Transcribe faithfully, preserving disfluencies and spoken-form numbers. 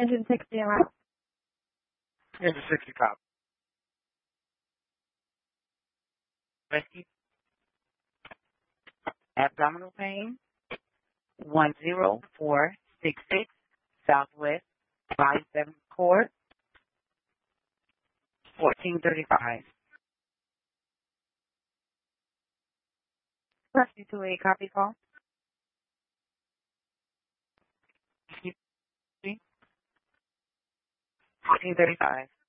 Engine sixty M S. Engine sixty cop. Rescue. Abdominal pain. One zero four six six Southwest five seventh Court. Fourteen thirty five. Rescue two eight, copy call. Fourteen thirty five.